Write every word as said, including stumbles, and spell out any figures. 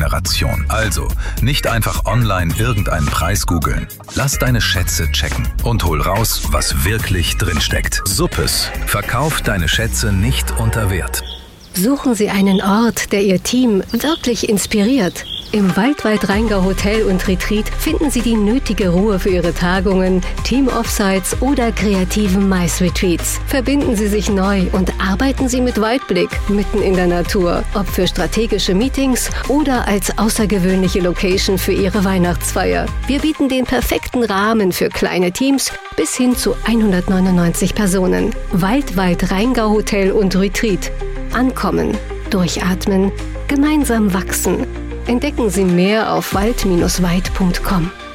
Generation. Also, nicht einfach online irgendeinen Preis googeln. Lass deine Schätze checken und hol raus, was wirklich drinsteckt. Suppes verkauft deine Schätze nicht unter Wert. Suchen Sie einen Ort, der Ihr Team wirklich inspiriert. Im Waldwald-Rheingau Hotel und Retreat finden Sie die nötige Ruhe für Ihre Tagungen, Team-Offsites oder kreativen Mais-Retreats. Verbinden Sie sich neu und arbeiten Sie mit Weitblick mitten in der Natur. Ob für strategische Meetings oder als außergewöhnliche Location für Ihre Weihnachtsfeier. Wir bieten den perfekten Rahmen für kleine Teams bis hin zu hundertneunundneunzig Personen. Waldwald-Rheingau Hotel und Retreat. Ankommen, durchatmen, gemeinsam wachsen. Entdecken Sie mehr auf wald Bindestrich weit Punkt com.